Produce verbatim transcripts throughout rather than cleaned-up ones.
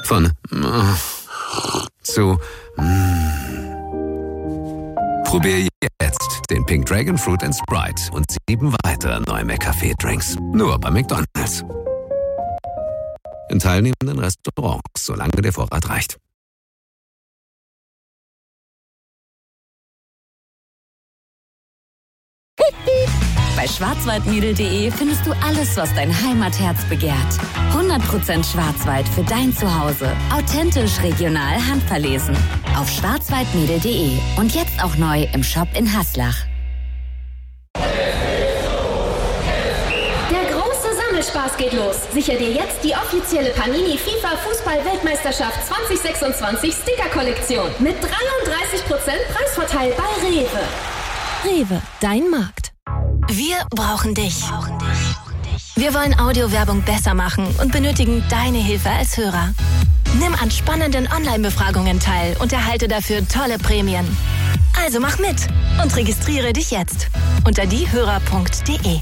Von äh, zu mm. Probier jetzt den Pink Dragon Fruit and Sprite und sieben weitere neue McCafé-Drinks. Nur bei McDonald's. In teilnehmenden Restaurants, solange der Vorrat reicht. Bei schwarzwaldmädel punkt de findest du alles, was dein Heimatherz begehrt. hundert Prozent Schwarzwald für dein Zuhause. Authentisch, regional, handverlesen. Auf schwarzwaldmädel punkt de und jetzt auch neu im Shop in Haslach. Der große Sammelspaß geht los. Sicher dir jetzt die offizielle Panini FIFA Fußball-Weltmeisterschaft zwanzig sechsundzwanzig Sticker-Kollektion mit dreiunddreißig Prozent Preisvorteil bei Rewe. Rewe, dein Markt. Wir brauchen dich. Wir wollen Audiowerbung besser machen und benötigen deine Hilfe als Hörer. Nimm an spannenden Online-Befragungen teil und erhalte dafür tolle Prämien. Also mach mit und registriere dich jetzt unter diehörer punkt de.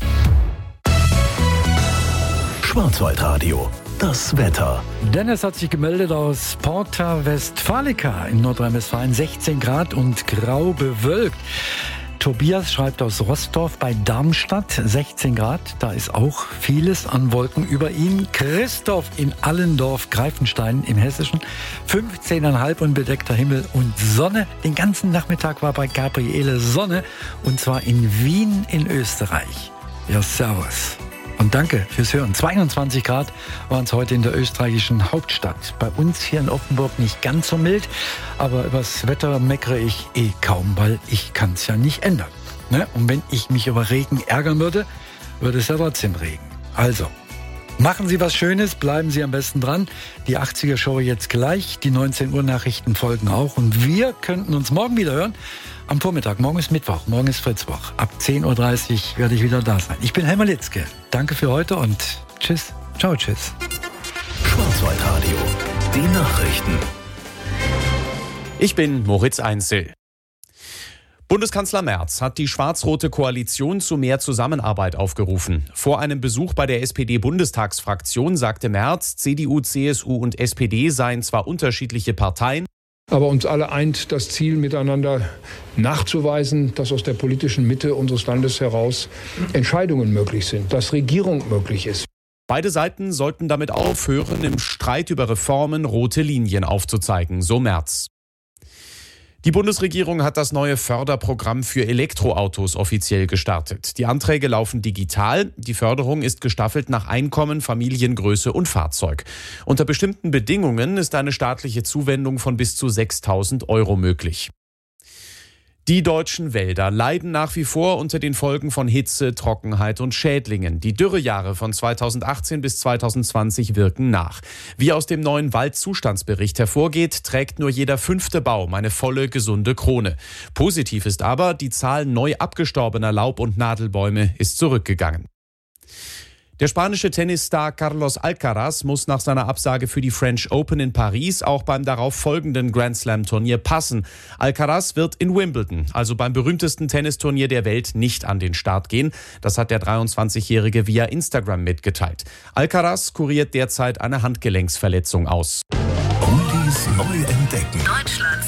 Schwarzwaldradio, das Wetter. Dennis hat sich gemeldet aus Porta Westfalica in Nordrhein-Westfalen. sechzehn Grad und grau bewölkt. Tobias schreibt aus Rostorf bei Darmstadt, sechzehn Grad. Da ist auch vieles an Wolken über ihm. Christoph in Allendorf-Greifenstein im Hessischen, fünfzehn Komma fünf und bedeckter Himmel und Sonne. Den ganzen Nachmittag war bei Gabriele Sonne und zwar in Wien in Österreich. Ja, servus. Und danke fürs Hören. zweiundzwanzig Grad waren es heute in der österreichischen Hauptstadt. Bei uns hier in Offenburg nicht ganz so mild, aber übers Wetter meckere ich eh kaum, weil ich kann es ja nicht ändern. Ne? Und wenn ich mich über Regen ärgern würde, würde es ja trotzdem regen. Also, machen Sie was Schönes, bleiben Sie am besten dran. Die achtziger-Show jetzt gleich, die neunzehn Uhr Nachrichten folgen auch. Und wir könnten uns morgen wieder hören. Am Vormittag, morgen ist Mittwoch, morgen ist Fritzwoch. Ab zehn Uhr dreißig werde ich wieder da sein. Ich bin Helmer Litzke. Danke für heute und tschüss. Ciao, tschüss. Schwarzwaldradio, die Nachrichten. Ich bin Moritz Einzel. Bundeskanzler Merz hat die schwarz-rote Koalition zu mehr Zusammenarbeit aufgerufen. Vor einem Besuch bei der S P D-Bundestagsfraktion sagte Merz, C D U, C S U und S P D seien zwar unterschiedliche Parteien, aber uns alle eint das Ziel, miteinander nachzuweisen, dass aus der politischen Mitte unseres Landes heraus Entscheidungen möglich sind, dass Regierung möglich ist. Beide Seiten sollten damit aufhören, im Streit über Reformen rote Linien aufzuzeigen, so Merz. Die Bundesregierung hat das neue Förderprogramm für Elektroautos offiziell gestartet. Die Anträge laufen digital. Die Förderung ist gestaffelt nach Einkommen, Familiengröße und Fahrzeug. Unter bestimmten Bedingungen ist eine staatliche Zuwendung von bis zu sechstausend Euro möglich. Die deutschen Wälder leiden nach wie vor unter den Folgen von Hitze, Trockenheit und Schädlingen. Die Dürrejahre von zweitausendachtzehn bis zweitausendzwanzig wirken nach. Wie aus dem neuen Waldzustandsbericht hervorgeht, trägt nur jeder fünfte Baum eine volle, gesunde Krone. Positiv ist aber, die Zahl neu abgestorbener Laub- und Nadelbäume ist zurückgegangen. Der spanische Tennisstar Carlos Alcaraz muss nach seiner Absage für die French Open in Paris auch beim darauf folgenden Grand Slam-Turnier passen. Alcaraz wird in Wimbledon, also beim berühmtesten Tennisturnier der Welt, nicht an den Start gehen. Das hat der dreiundzwanzigjährige via Instagram mitgeteilt. Alcaraz kuriert derzeit eine Handgelenksverletzung aus. Oldies neu entdecken. Deutschlands